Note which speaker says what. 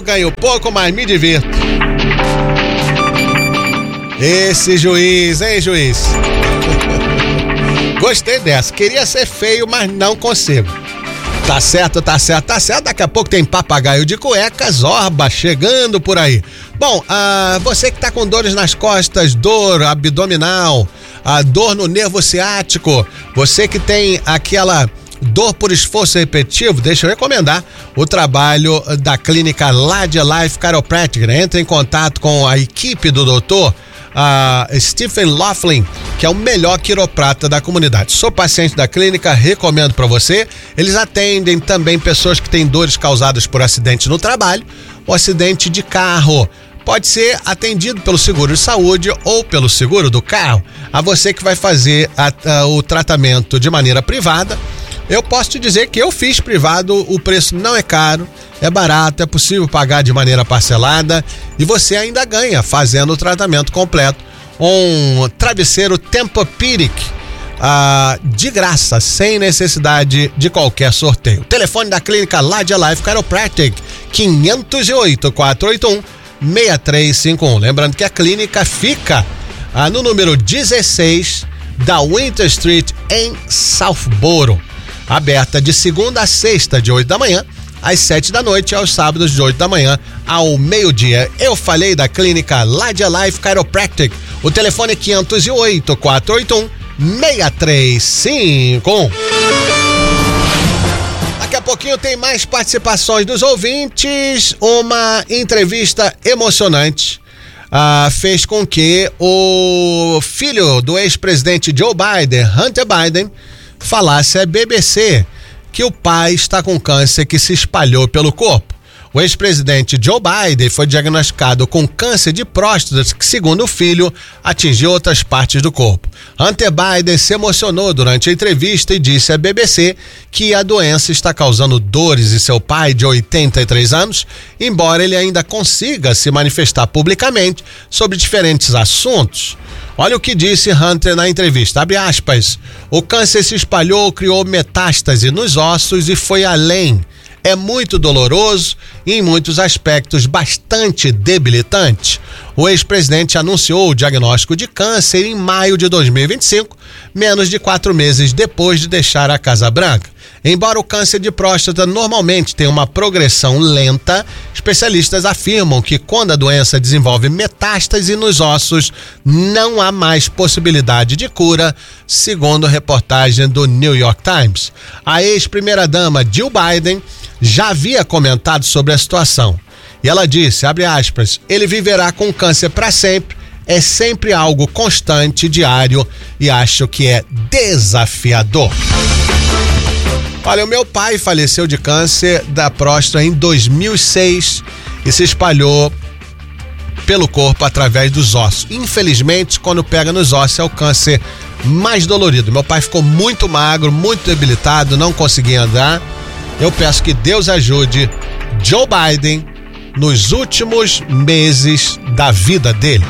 Speaker 1: ganho pouco, mas me divirto. Esse juiz, hein, juiz? Gostei dessa. Queria ser feio, mas não consigo. Tá certo. Daqui a pouco tem papagaio de cueca, Zorba chegando por aí. Bom, você que tá com dores nas costas, dor abdominal, dor no nervo ciático, você que tem aquela dor por esforço repetitivo, deixa eu recomendar o trabalho da clínica Ladia Life Chiropractic. Entre em contato com a equipe do doutor Stephen Laughlin, que é o melhor quiroprata da comunidade. Sou paciente da clínica, recomendo para você. Eles atendem também pessoas que têm dores causadas por acidente no trabalho ou acidente de carro. Pode ser atendido pelo seguro de saúde ou pelo seguro do carro. A você que vai fazer o tratamento de maneira privada, eu posso te dizer que eu fiz privado, o preço não é caro, é barato, é possível pagar de maneira parcelada e você ainda ganha fazendo o tratamento completo. Um travesseiro Tempur-Pedic de graça, sem necessidade de qualquer sorteio. O telefone da clínica Ladia Life Chiropractic, 508-481-6351. Lembrando que a clínica fica no número 16 da Winter Street, em Southborough. Aberta de segunda a sexta, de 8 da manhã às 7 da noite, aos sábados de 8 da manhã ao meio-dia. Eu falei da clínica Ladia Life Chiropractic. O telefone é 508-481-6351. Daqui a pouquinho tem mais participações dos ouvintes. Uma entrevista emocionante fez com que o filho do ex-presidente Joe Biden, Hunter Biden, falasse à BBC que o pai está com câncer que se espalhou pelo corpo. O ex-presidente Joe Biden foi diagnosticado com câncer de próstata que, segundo o filho, atingiu outras partes do corpo. Hunter Biden se emocionou durante a entrevista e disse à BBC que a doença está causando dores em seu pai de 83 anos, embora ele ainda consiga se manifestar publicamente sobre diferentes assuntos. Olha o que disse Hunter na entrevista, abre aspas, o câncer se espalhou, criou metástase nos ossos e foi além. É muito doloroso e, em muitos aspectos, bastante debilitante. O ex-presidente anunciou o diagnóstico de câncer em maio de 2025, menos de 4 meses depois de deixar a Casa Branca. Embora o câncer de próstata normalmente tenha uma progressão lenta, especialistas afirmam que quando a doença desenvolve metástase nos ossos, não há mais possibilidade de cura, segundo reportagem do New York Times. A ex-primeira-dama Jill Biden já havia comentado sobre a situação. E ela disse, abre aspas, ele viverá com câncer para sempre, é sempre algo constante, diário, e acho que é desafiador. Olha, o meu pai faleceu de câncer da próstata em 2006 e se espalhou pelo corpo através dos ossos. Infelizmente, quando pega nos ossos é o câncer mais dolorido. Meu pai ficou muito magro, muito debilitado, não conseguia andar. Eu peço que Deus ajude Joe Biden nos últimos meses da vida dele.